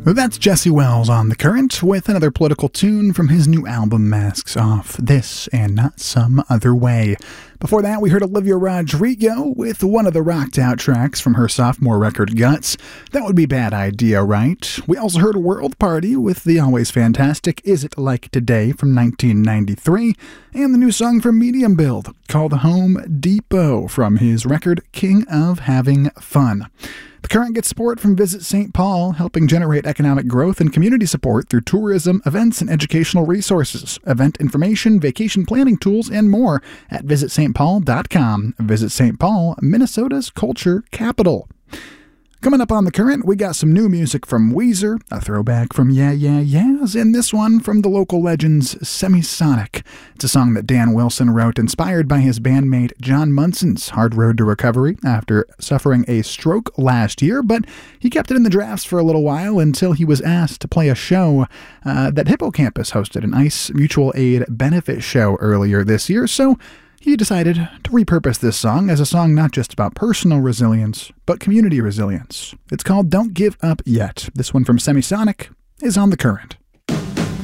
That's Jesse Wells on The Current with another political tune from his new album Masks Off, This and Not Some Other Way. Before that, we heard Olivia Rodrigo with one of the rocked out tracks from her sophomore record Guts. That would be Bad Idea, right? We also heard World Party with the always fantastic Is It Like Today from 1993, and the new song from Medium Build called Home Depot from his record King of Having Fun. The Current gets support from Visit St. Paul, helping generate economic growth and community support through tourism, events, and educational resources, event information, vacation planning tools, and more at visitstpaul.com. Visit St. Paul, Minnesota's culture capital. Coming up on The Current, we got some new music from Weezer, a throwback from Yeah Yeah Yeahs, and this one from the local legends Semisonic. It's a song that Dan Wilson wrote, inspired by his bandmate John Munson's hard road to recovery after suffering a stroke last year, but he kept it in the drafts for a little while until he was asked to play a show that Hippocampus hosted, an ICE mutual aid benefit show earlier this year, so he decided to repurpose this song as a song not just about personal resilience, but community resilience. It's called Don't Give Up Yet. This one from Semisonic is on The Current.